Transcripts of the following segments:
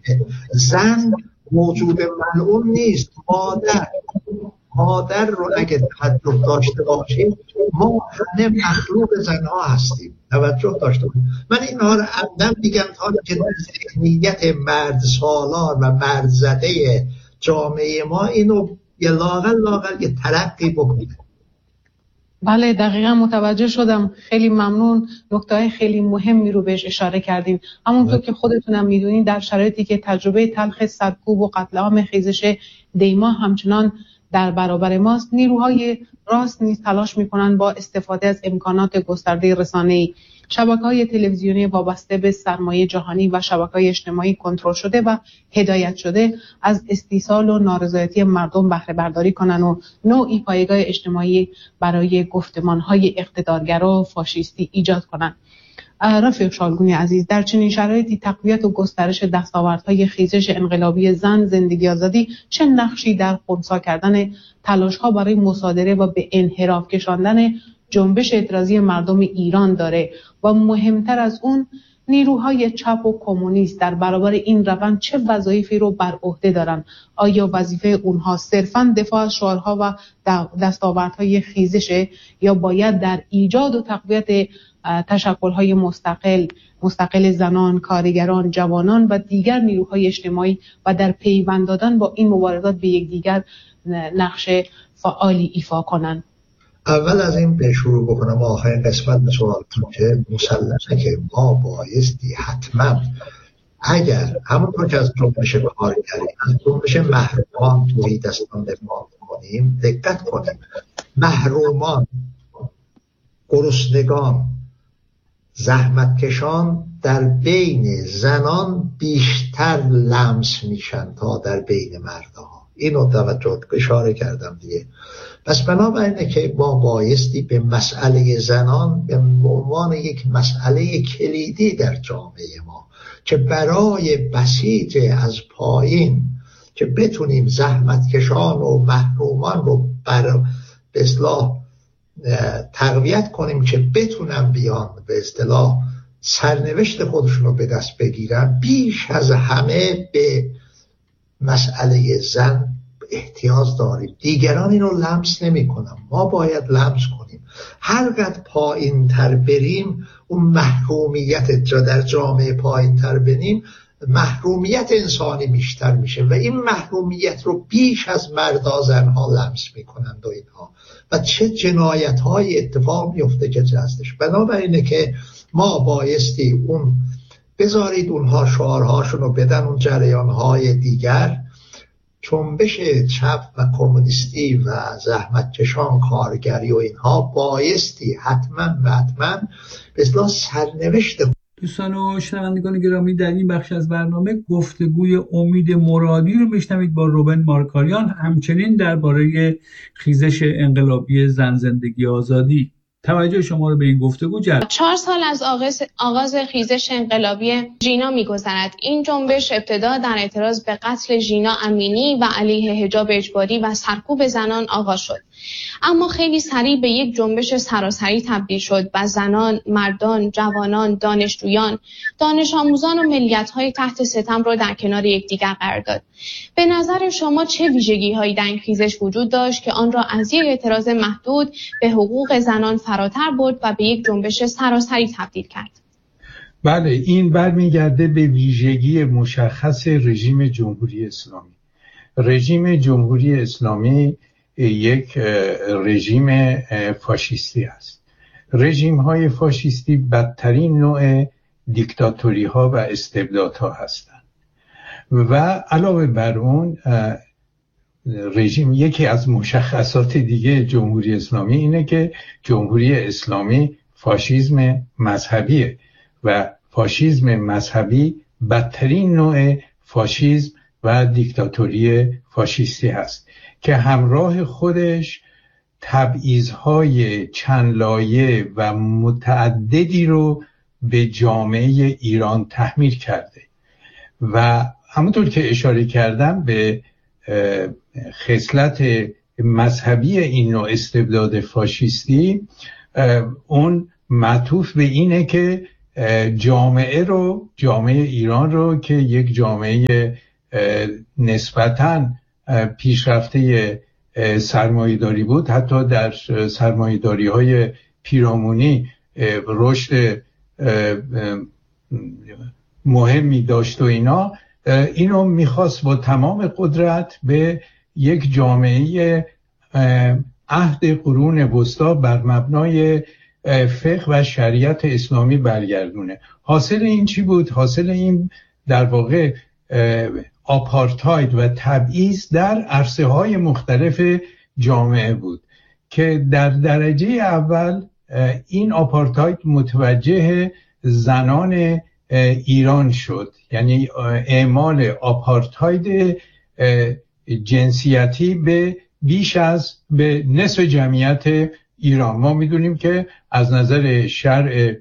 زن موجود ملعون نیست. مادر رو اگه توجه داشته باشیم، ما همه مخلوق زنها هستیم، توجه داشته باشیم. من اینها رو عمدن میگم تا که ذهنیت مرد سالار و مرد زده جامعه ما اینو یه لاغل یه ترقی بکنه. بله دقیقا متوجه شدم. خیلی ممنون. نکته خیلی مهمی رو بهش اشاره کردیم. همونطور که خودتونم میدونید در شرایطی که تجربه تلخ سرکوب و قتل عام خیزش دیما همچنان در برابر ماست، نیروهای راست نیز تلاش میکنن با استفاده از امکانات گسترده رسانه‌ای، شبکه‌های تلویزیونی وابسته به سرمایه جهانی و شبکه‌های اجتماعی کنترل شده و هدایت شده از استیصال و نارضایتی مردم بهره برداری کنن و نوعی پایگاه اجتماعی برای گفتمان‌های اقتدارگرا و فاشیستی ایجاد کنن. رفیق شالگونی عزیز، در چنین شرایطی تقویت و گسترش دستاوردهای خیزش انقلابی زن، زندگی آزادی چه نقشی در خنثی کردن تلاش‌ها برای مصادره و به انحراف کشاندن جنبش اعتراضی مردم ایران داره و مهمتر از اون نیروهای چپ و کمونیست در برابر این روند چه وظایفی رو بر عهده دارن؟ آیا وظیفه اونها صرفاً دفاع از شعارها و دستاوردهای خیزشه یا باید در ایجاد و تقویت تشکل‌های مستقل زنان، کارگران، جوانان و دیگر نیروهای اجتماعی و در پیوند دادن با این مبارزات به یکدیگر نقش فعالی ایفا کنند؟ اول از این به شروع بکنم آخرین قسمت سوالتون که مسلمه که ما بایستی حتما اگر همونطور که از جنبش کارگری، از جنبش محرومان توی دستان دفاع کنیم، دقت کنیم محرومان، گرسنگان، زحمتکشان در بین زنان بیشتر لمس میشن تا در بین مردها. اینو توجه اشاره کردم دیگه. پس بنابراینه که ما بایستی به مسئله زنان به عنوان یک مسئله کلیدی در جامعه ما که برای بسیج از پایین که بتونیم زحمتکشان و محرومان رو به اصطلاح تقویت کنیم که بتونن بیان به اصطلاح سرنوشت خودشون رو به دست بگیرن، بیش از همه به مسئله زن احتیاج داریم. دیگران اینو لمس نمی کنن، ما باید لمس کنیم. هر قدر پایین تر بریم اون محرومیت در جامعه پایین تر بریم، محرومیت انسانی بیشتر میشه و این محرومیت رو بیش از مردا زنها لمس میکنند و اینها و چه جنایت های اتفاق میفته که هستش. بنابراینه که ما بایستی اون بذارید اونها شعارهاشون رو بدن، اون جریانهای دیگر جنبش چپ و کمونیستی و زحمتکشان کارگری و اینها بایستی حتما به اصطلاح سرنوشت. دوستان و شنوندگان گرامی، در این بخش از برنامه گفتگوی امید مرادی رو میشنوید با روبن مارکاریان، همچنین درباره خیزش انقلابی زن زندگی آزادی. توجه شما رو به این گفتگو جلب. 4 سال از آغاز خیزش انقلابی ژینا می‌گذرد. این جنبش ابتدا در اعتراض به قتل ژینا امینی و علیه حجاب اجباری و سرکوب زنان آغاز شد، اما خیلی سریع به یک جنبش سراسری تبدیل شد و زنان، مردان، جوانان، دانشجویان، دانش آموزان و ملیت‌های تحت ستم را در کنار یکدیگر قرار داد. به نظر شما چه ویژگی‌هایی در این خیزش وجود داشت که آن را از یک اعتراض محدود به حقوق زنان فراتر برد و به یک جنبش سراسری تبدیل کرد؟ بله، این برمیگرده به ویژگی مشخص رژیم جمهوری اسلامی. رژیم جمهوری اسلامی یک رژیم فاشیستی است. رژیم های فاشیستی بدترین نوع دیکتاتوری ها و استبدادها هستند و علاوه بر اون رژیم، یکی از مشخصات دیگه جمهوری اسلامی اینه که جمهوری اسلامی فاشیسم مذهبیه و فاشیسم مذهبی بدترین نوع فاشیسم و دیکتاتوری فاشیستی هست که همراه خودش تبعیض‌های چند لایه و متعددی رو به جامعه ایران تحمیل کرده و همونطور که اشاره کردم به خصلت مذهبی این نوع استبداد فاشیستی، اون معطوف به اینه که جامعه ایران رو که یک جامعه نسبتاً پیشرفته سرمایه‌داری بود، حتی در سرمایه‌داری‌های پیرامونی رشد مهمی داشت و اینو میخواست با تمام قدرت به یک جامعه عهد قرون وسطی بر مبنای فقه و شریعت اسلامی برگردونه. حاصل این چی بود؟ حاصل این در واقع آپارتاید و تبعیض در عرصه‌های مختلف جامعه بود که در درجه اول این آپارتاید متوجه زنان ایران شد، یعنی اعمال آپارتاید جنسیتی به بیش از به نصف جمعیت ایران. ما میدونیم که از نظر شرع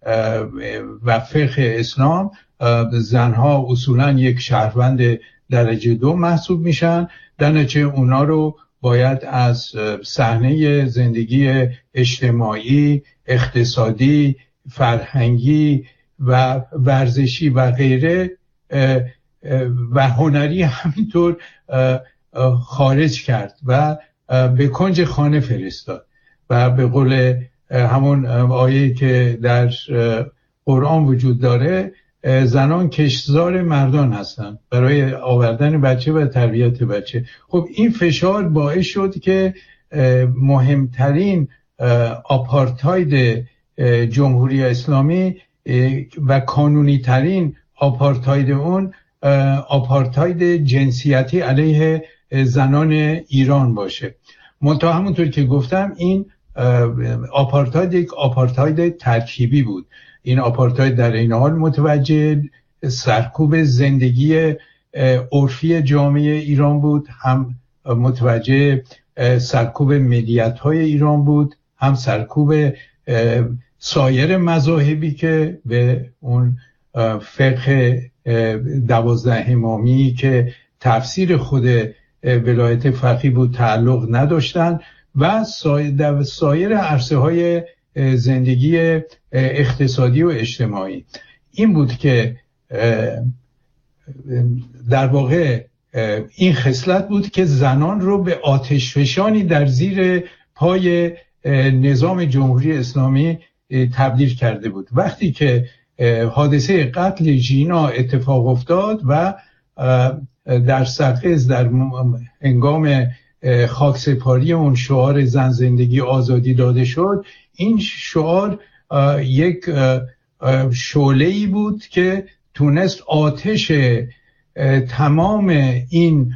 و فقه اسلام زنها اصولا یک شهروند درجه 2 محسوب میشن، در نتیجه اونا رو باید از صحنه زندگی اجتماعی، اقتصادی، فرهنگی و ورزشی و غیره و هنری همینطور خارج کرد و به کنج خانه فرستاد و به قول همون آیه که در قرآن وجود داره، زنان کشتزار مردان هستند برای آوردن بچه و تربیت بچه. خب این فشار باعث شد که مهمترین آپارتاید جمهوری اسلامی و کانونی ترین آپارتاید اون آپارتاید جنسیتی علیه زنان ایران باشه. منتها همونطور که گفتم این آپارتاید یک آپارتاید ترکیبی بود. این آپارتاید در این حال متوجه سرکوب زندگی عرفی جامعه ایران بود، هم متوجه سرکوب ملیت‌های ایران بود، هم سرکوب سایر مذاهبی که به اون فقه 12 امامی که تفسیر خود ولایت فقیه بود تعلق نداشتند و سایر عرصه‌های زندگی اقتصادی و اجتماعی. این بود که در واقع این خصلت بود که زنان رو به آتشفشانی در زیر پای نظام جمهوری اسلامی تبدیل کرده بود. وقتی که حادثه قتل ژینا اتفاق افتاد و در سقز در هنگام خاکسپاری اون شعار زن زندگی آزادی داده شد، این شعار یک شعله‌ای بود که تونست آتش تمام این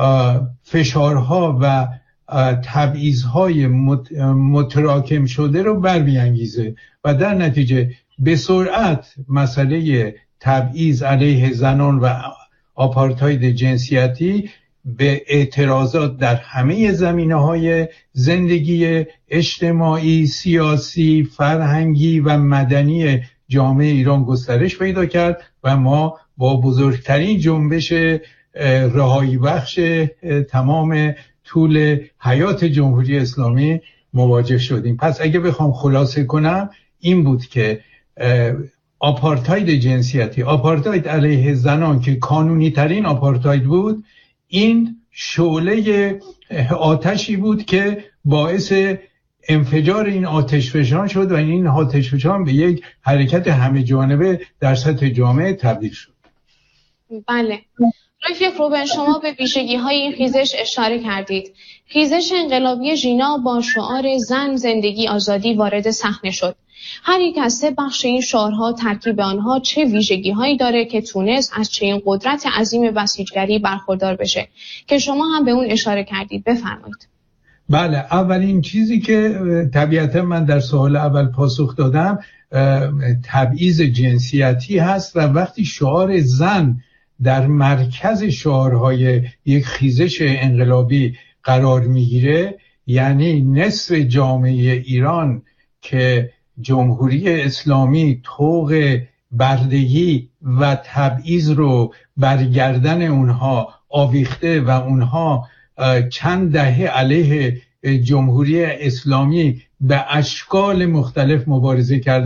فشارها و تبعیض‌های متراکم شده رو برمی‌انگیزه و در نتیجه به سرعت مسئله تبعیض علیه زنان و آپارتاید جنسیتی به اعتراضات در همه زمینه‌های زندگی اجتماعی، سیاسی، فرهنگی و مدنی جامعه ایران گسترش پیدا کرد و ما با بزرگترین جنبش رهایی بخش تمام طول حیات جمهوری اسلامی مواجه شدیم. پس اگه بخوام خلاصه کنم این بود که آپارتاید جنسیتی، آپارتاید علیه زنان که قانونی ترین آپارتاید بود، این شعله آتشی بود که باعث انفجار این آتشفشان شد و این آتشفشان به یک حرکت همه جانبه در سطح جامعه تبدیل شد. بله. رفیق روبن، شما به ویژگی‌های این خیزش اشاره کردید. خیزش انقلابی ژینا با شعار زن زندگی آزادی وارد صحنه شد. هر یک از سه بخش این شعارها، ترکیب آنها چه ویژگی‌هایی داره که تونست از چنین قدرت عظیم بسیجگری برخوردار بشه که شما هم به اون اشاره کردید؟ بفرمایید. بله، اولین چیزی که طبیعتا من در سوال اول پاسخ دادم تبعیض جنسیتی هست و وقتی شعار زن در مرکز شعارهای یک خیزش انقلابی قرار میگیره، یعنی نصف جامعه ایران که جمهوری اسلامی طوق بردگی و تبعیض رو برگردن اونها آویخته و اونها چند دهه علیه جمهوری اسلامی به اشکال مختلف مبارزه کردن،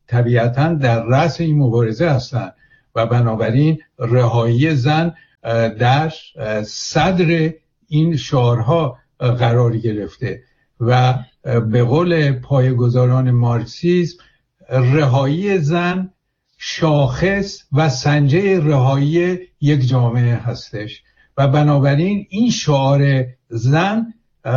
طبیعتاً در رأس این مبارزه هستند و بنابراین رهایی زن در صدر این شعارها قرار گرفته و به قول پایه‌گذاران مارکسیسم رهایی زن شاخص و سنجه رهایی یک جامعه هستش و بنابراین این شعار زن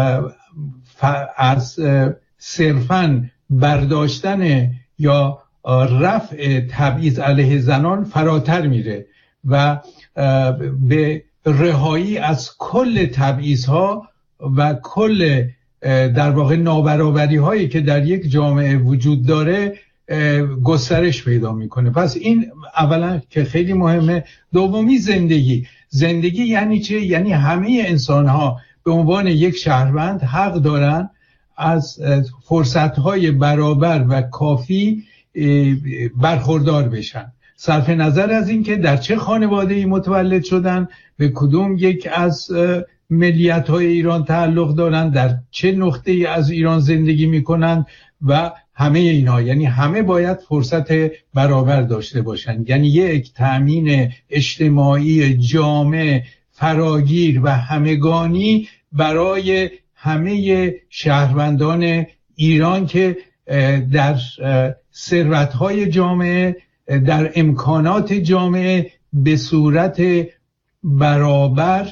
از صرفاً برداشتن یا رفع تبعیض علیه زنان فراتر میره و به رهایی از کل تبعیض‌ها و کل در واقع نابرابری هایی که در یک جامعه وجود داره گسترش پیدا میکنه. پس این اولا که خیلی مهمه. دومی زندگی یعنی چه؟ یعنی همه انسان ها به عنوان یک شهروند حق دارن از فرصتهای برابر و کافی برخوردار بشن، صرف نظر از این که در چه خانواده‌ای متولد شدن، به کدوم یک از ملیت‌های ایران تعلق دارن، در چه نقطه‌ای از ایران زندگی میکنن و همه اینا. یعنی همه باید فرصت برابر داشته باشن، یعنی یک تأمین اجتماعی جامع فراگیر و همگانی برای همه شهروندان ایران که در ثروت‌های جامعه، در امکانات جامعه به صورت برابر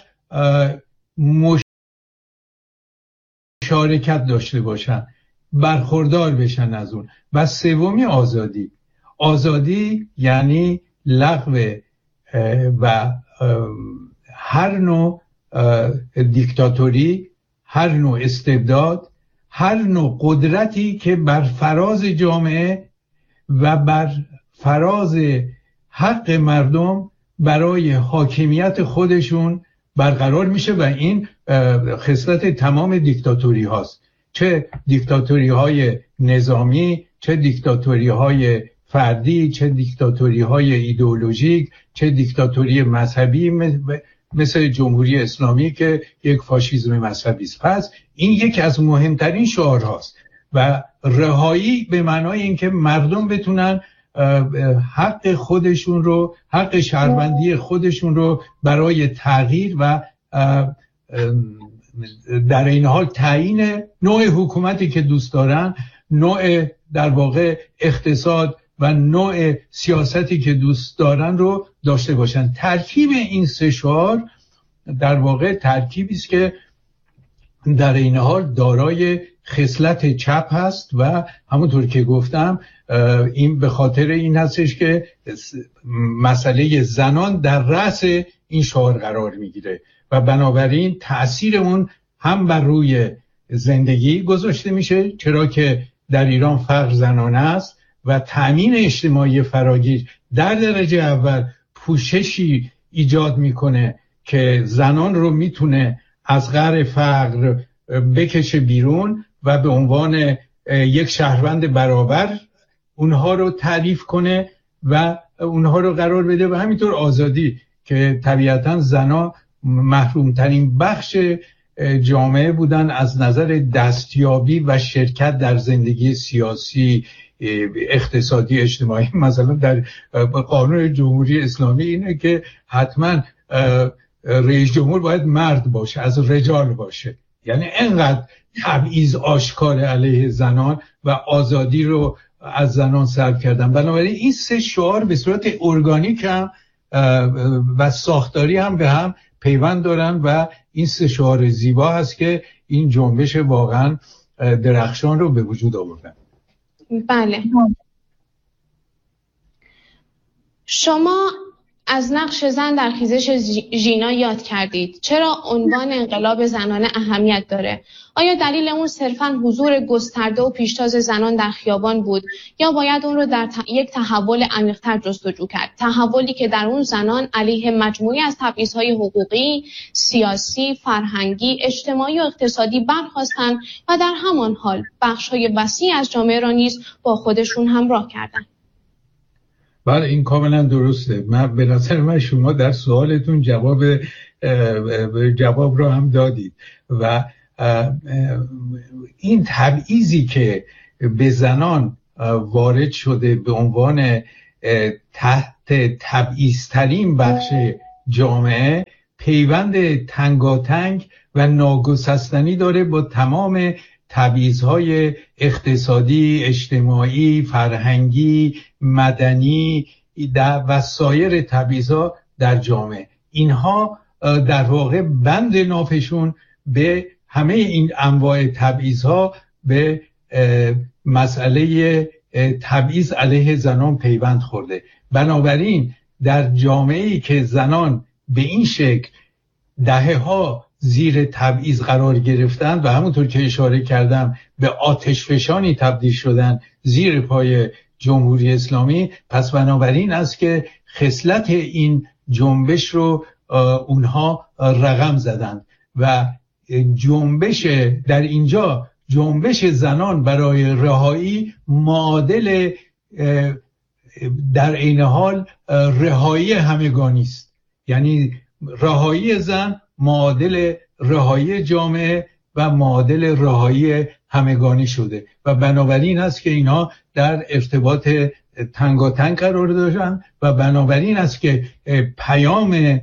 مشارکت داشته باشن، برخوردار بشن از اون. و سومی آزادی یعنی لغو و هر نوع دیکتاتوری، هر نوع استبداد، هر نوع قدرتی که بر فراز جامعه و بر فراز حق مردم برای حاکمیت خودشون برقرار میشه و این خصلت تمام دیکتاتوری هاست، چه دیکتاتوری های نظامی، چه دیکتاتوری های فردی، چه دیکتاتوری های ایدئولوژیک، چه دیکتاتوری مذهبی مثل جمهوری اسلامی که یک فاشیسم مذهبی است. پس این یکی از مهمترین شعارهاست و رهایی به معنای اینکه مردم بتونن حق خودشون رو، حق شهروندی خودشون رو برای تغییر و در این حال تعیین نوع حکومتی که دوست دارن، نوع در واقع اقتصاد و نوع سیاستی که دوست دارن رو داشته باشن. ترکیب این سه شعار در واقع ترکیبی است که در این حال دارای خصلت چپ هست و همونطور که گفتم این به خاطر این هستش که مسئله زنان در رأس این شعار قرار میگیره و بنابراین تأثیر اون هم بر روی زندگی گذاشته میشه، چرا که در ایران فقر زنانه است و تأمین اجتماعی فراگیر در درجه اول پوششی ایجاد میکنه که زنان رو میتونه از قعر فقر بکشه بیرون و به عنوان یک شهروند برابر اونها رو تعریف کنه و اونها رو قرار بده. و همینطور آزادی که طبیعتاً زنان محرومترین بخش جامعه بودن از نظر دستیابی و شرکت در زندگی سیاسی، اقتصادی، اجتماعی. مثلا در قانون جمهوری اسلامی اینه که حتما رئیس جمهور باید مرد باشه، از رجال باشه. یعنی انقدر تبعیض آشکار علیه زنان و آزادی رو از زنان سلب کردن. بنابراین این سه شعار به صورت ارگانیک هم و ساختاری هم به هم پیوند دارن و این سه شعار زیبا هست که این جنبش واقعا درخشان رو به وجود آوردن. بله. شما از نقش زن در خیزش ژینا یاد کردید. چرا عنوان انقلاب زنانه اهمیت داره؟ آیا دلیل اون صرفاً حضور گسترده و پیشتاز زنان در خیابان بود یا باید اون رو در یک تحول عمیق‌تر جستجو کرد؟ تحولی که در اون زنان علیه مجموعی از تبعیض‌های حقوقی، سیاسی، فرهنگی، اجتماعی و اقتصادی برخاستن و در همان حال بخش‌های وسیع از جامعه را نیز با خودشون همراه کردند. بله، این کاملا درسته. به نظر من شما در سوالتون جواب رو هم دادید و این تبعیضی که به زنان وارد شده به عنوان تحت تبعیض‌ترین بخش جامعه، پیوند تنگاتنگ و ناگسستنی داره با تمام تبعیض‌های اقتصادی، اجتماعی، فرهنگی، مدنی و سایر تبعیض‌ها در جامعه. اینها در واقع بند نافشون به همه این انواع تبعیض‌ها به مسئله تبعیض علیه زنان پیوند خورده. بنابراین در جامعه‌ای که زنان به این شکل دهه‌ها زیر تبعیض قرار گرفتن و همونطور که اشاره کردم به آتشفشانی تبدیل شدن زیر پای جمهوری اسلامی، پس بنابراین است که خصلت این جنبش رو اونها رقم زدند و جنبش در اینجا جنبش زنان برای رهایی معادل در عین حال رهایی همگانی است. یعنی رهایی زن معادل رهایی جامعه و معادل رهایی همگانی شده و بنابراین است که اینها در ارتباط تنگاتنگ قرار داشتن و بنابراین است که پیام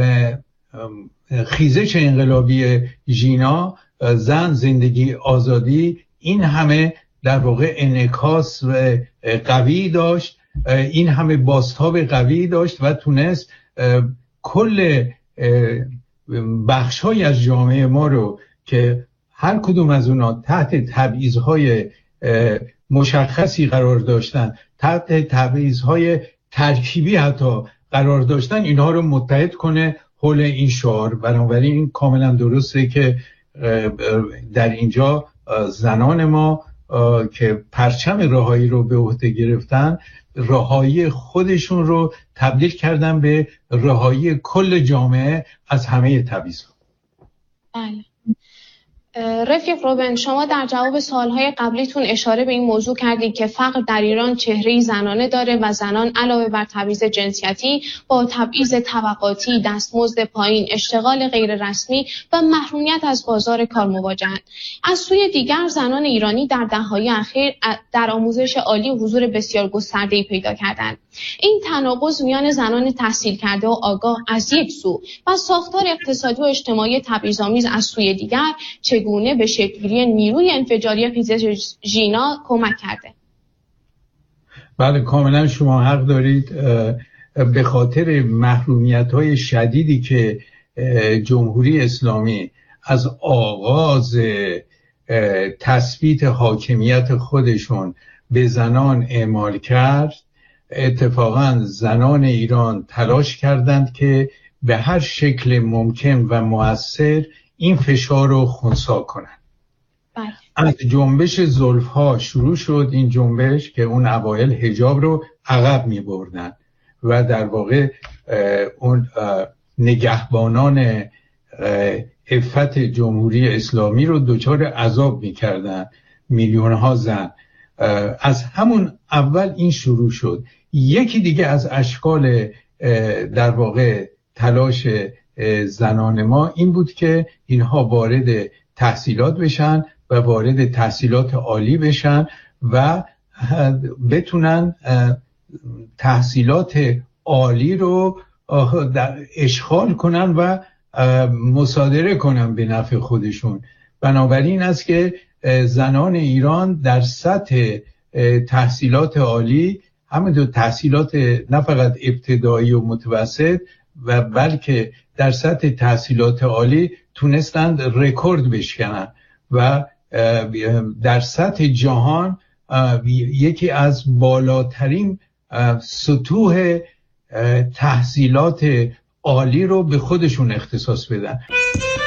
خیزش انقلابی ژینا، زن، زندگی، آزادی، این همه در واقع انعکاس قوی داشت، این همه بازتاب قوی داشت و تونست کل بخش‌های از جامعه ما رو که هر کدوم از اونا تحت تبعیض‌های مشخصی قرار داشتن، تحت تبعیض‌های ترکیبی حتی قرار داشتن، اینها رو متحد کنه حول این شعار. بنابراین این کاملا درسته که در اینجا زنان ما که پرچم رهایی رو به عهده گرفتن، رهایی خودشون رو تبدیل کردن به رهایی کل جامعه از همه تبعیض‌ها. بله. رفیق روبن، شما در جواب سوالهای قبلیتون اشاره به این موضوع کردید که فقر در ایران چهره‌ای زنانه داره و زنان علاوه بر تبعیض جنسیتی با تبعیض طبقاتی، دستمزد پایین، اشتغال غیر رسمی و محرومیت از بازار کار مواجهند. از سوی دیگر زنان ایرانی در دهه‌های اخیر در آموزش عالی حضور بسیار گسترده‌ای پیدا کردند. این تناقض میان زنان تحصیل کرده و آگاه از یک سو و ساختار اقتصادی و اجتماعی تبعیض‌آمیز از سوی دیگر چگونه به شکل‌گیری نیروی انفجاری خیزش ژینا کمک کرده؟ بله، کاملا شما حق دارید. به خاطر محرومیت‌های شدیدی که جمهوری اسلامی از آغاز تثبیت حاکمیت خودشون به زنان اعمال کرد، اتفاقا زنان ایران تلاش کردند که به هر شکل ممکن و مؤثر این فشار رو خنثی کنند. از جنبش زلف‌ها شروع شد این جنبش که اون اوایل حجاب رو عقب می بردن و در واقع اون نگهبانان عفت جمهوری اسلامی رو دچار عذاب می کردن میلیون‌ها زن. از همون اول این شروع شد. یکی دیگه از اشکال در واقع تلاش زنان ما این بود که اینها وارد تحصیلات بشن و وارد تحصیلات عالی بشن و بتونن تحصیلات عالی رو اشغال کنن و مصادره کنن به نفع خودشون. بنابراین است که زنان ایران در سطح تحصیلات عالی، همینطور تحصیلات نه فقط ابتدایی و متوسط و بلکه در سطح تحصیلات عالی تونستند رکورد بشکنن و در سطح جهان یکی از بالاترین سطوح تحصیلات عالی رو به خودشون اختصاص بدن.